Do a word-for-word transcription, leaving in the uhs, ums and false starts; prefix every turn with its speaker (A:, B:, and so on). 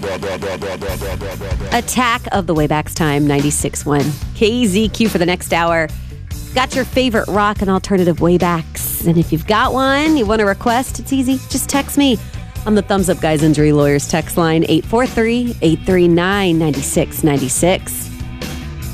A: Attack of the Waybacks Time, ninety-six point one. K Z Q for the next hour. Got your favorite rock and alternative Waybacks. And if you've got one, you want to request, it's easy. Just text me on the Thumbs Up Guys Injury Lawyers text line, eight four three, eight three nine, nine six nine six.